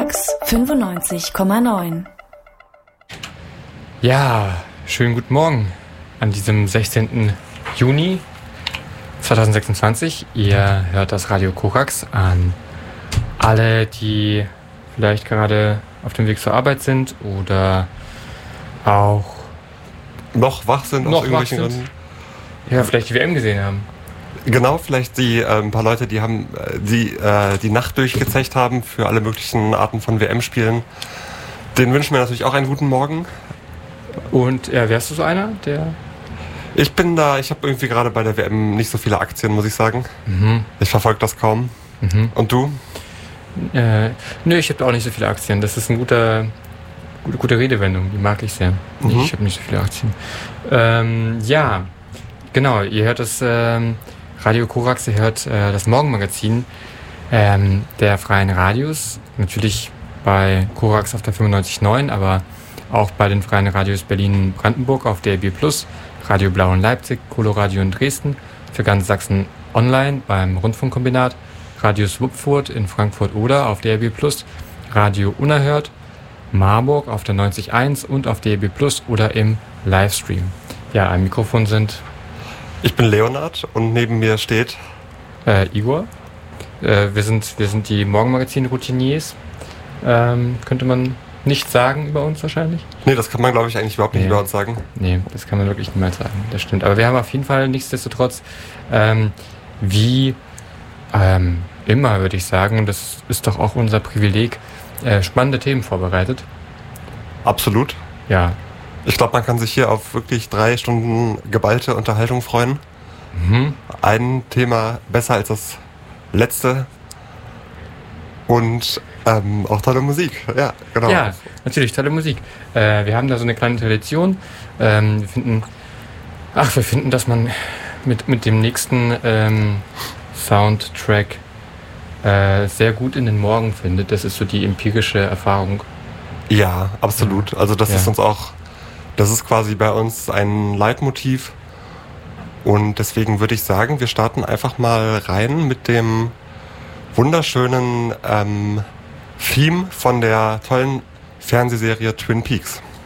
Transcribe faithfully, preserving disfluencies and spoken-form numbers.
Korax fünfundneunzig Komma neun. Ja, schönen guten Morgen an diesem sechzehnten Juni zweitausendsechsundzwanzig. Ihr hört das Radio Korax. An alle, die vielleicht gerade auf dem Weg zur Arbeit sind oder auch noch wach sind aus noch irgendwelchen wach sind. Gründen. Ja, vielleicht die W M gesehen haben. Genau, vielleicht die äh, ein paar Leute, die haben äh, die äh, die Nacht durchgezecht haben für alle möglichen Arten von W M-Spielen. Den wünschen wir natürlich auch einen guten Morgen. Und ja, wärst du so einer, der... Ich bin da, ich habe irgendwie gerade bei der W M nicht so viele Aktien, muss ich sagen. Mhm. Ich verfolge das kaum. Mhm. Und du? Äh, nö, ich habe auch nicht so viele Aktien. Das ist eine gute, gute, gute Redewendung, die mag ich sehr. Mhm. Ich habe nicht so viele Aktien. Ähm, ja, genau, ihr hört das ähm, Radio Korax, ihr hört äh, das Morgenmagazin ähm, der Freien Radios. Natürlich bei Korax auf der fünfundneunzig Komma neun, aber auch bei den Freien Radios Berlin-Brandenburg auf D A B plus, Radio Blau in Leipzig, Coloradio in Dresden, für ganz Sachsen online beim Rundfunkkombinat, Radio Swupfurt in Frankfurt-Oder auf D A B plus, Radio Unerhört, Marburg auf der neunzig Komma eins und auf D A B plus oder im Livestream. Ja, am Mikrofon sind Ich bin Leonard und neben mir steht äh, Igor. Äh, wir sind, wir sind die Morgenmagazin-Routiniers. Ähm, könnte man nicht sagen über uns wahrscheinlich? Nee, das kann man glaube ich eigentlich überhaupt nicht Nee. über uns sagen. Nee, das kann man wirklich niemals sagen. Das stimmt. Aber wir haben auf jeden Fall nichtsdestotrotz, ähm, wie ähm, immer würde ich sagen, das ist doch auch unser Privileg, äh, spannende Themen vorbereitet. Absolut. Ja. Ich glaube, man kann sich hier auf wirklich drei Stunden geballte Unterhaltung freuen. Mhm. Ein Thema besser als das letzte. Und ähm, auch tolle Musik. Ja, genau. Ja, natürlich, tolle Musik. Äh, wir haben da so eine kleine Tradition. Ähm, wir finden, ach, wir finden, dass man mit, mit dem nächsten ähm, Soundtrack äh, sehr gut in den Morgen findet. Das ist so die empirische Erfahrung. Ja, absolut. Also das Ja. ist uns auch, das ist quasi bei uns ein Leitmotiv. Und deswegen würde ich sagen, wir starten einfach mal rein mit dem wunderschönen ähm, Theme von der tollen Fernsehserie Twin Peaks.